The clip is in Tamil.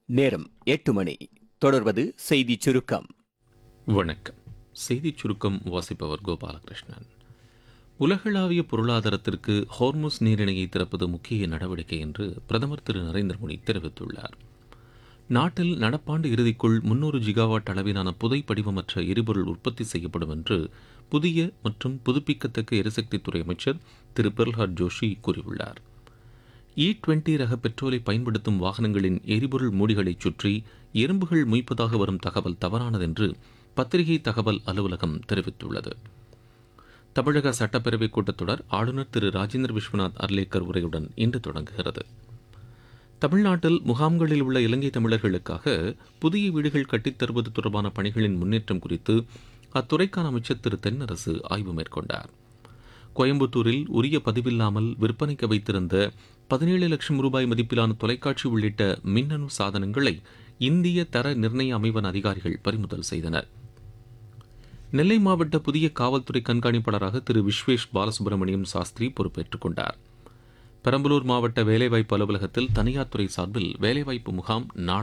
நேரம் 8 மணி. தொடர்வது செய்திச் சுருக்கம். வணக்கம். செய்திச் சுருக்கம் வாசிப்பவர் கோபாலகிருஷ்ணன். உலகளாவிய பொருளாதாரத்திற்கு ஹோர்முஸ் நீரிணையை திறப்பது முக்கிய நடவடிக்கை என்று பிரதமர் திரு நரேந்திர மோடி தெரிவித்துள்ளார். நாட்டில் நடப்பாண்டு இறுதிக்குள் 300 ஜிகாவாட் அளவிலான புதை படிவமற்ற எரிபொருள் உற்பத்தி செய்யப்படும் என்று புதிய மற்றும் புதுப்பிக்கத்தக்க எரிசக்தித்துறை அமைச்சர் திரு பிரல்ஹாத் ஜோஷி கூறியுள்ளார். E20 ரக பெட்ரோலை பயன்படுத்தும் வாகனங்களின் எரிபொருள் மூடிகளைச் சுற்றி எறும்புகள் மொய்ப்பதாக வரும் தகவல் தவறானது என்று பத்திரிகை தகவல் அலுவலகம் தெரிவித்துள்ளது. தமிழக சட்டப்பேரவைக் கூட்டத்தொடர் ஆளுநர் திரு ராஜேந்திர விஸ்வநாத் அர்லேக்கர் உரையுடன் இன்று தொடங்குகிறது. தமிழ்நாட்டில் முகாம்களில் உள்ள இலங்கை தமிழர்களுக்காக புதிய வீடுகள் கட்டித் தருவது தொடர்பான பணிகளின் முன்னேற்றம் குறித்து அத்துறைக்கான அமைச்சர் திரு தென்னரசு ஆய்வு மேற்கொண்டார். கோயம்புத்தூரில் உரிய பதிவில்லாமல் விற்பனைக்கு வைத்திருந்த 17 லட்சம் ரூபாய் மதிப்பிலான தொலைக்காட்சி உள்ளிட்ட மின்னணு சாதனங்களை இந்திய தர நிர்ணய அமைவன அதிகாரிகள் பறிமுதல் செய்தனர். நெல்லை மாவட்ட புதிய காவல்துறை கண்காணிப்பாளராக திரு விஸ்வேஷ் பாலசுப்ரமணியம் சாஸ்திரி பொறுப்பேற்றுக் கொண்டார். பெரம்பலூர் மாவட்ட வேலைவாய்ப்பு அலுவலகத்தில் தனியார் துறை சார்பில் வேலைவாய்ப்பு முகாம் நாளை